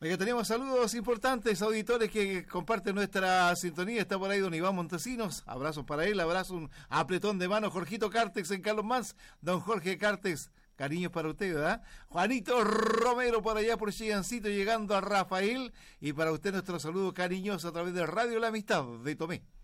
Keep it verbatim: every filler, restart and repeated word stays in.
Oiga, tenemos saludos importantes, auditores que comparten nuestra sintonía. Está por ahí don Iván Montesinos, abrazos para él, abrazo, un apretón de mano. Jorgito Cártex en Carlos Mans, don Jorge Cártex, cariños para usted, ¿verdad? Juanito Romero por allá por Chillancito, llegando a Rafael, y para usted nuestro saludo cariñoso a través de Radio La Amistad de Tomé.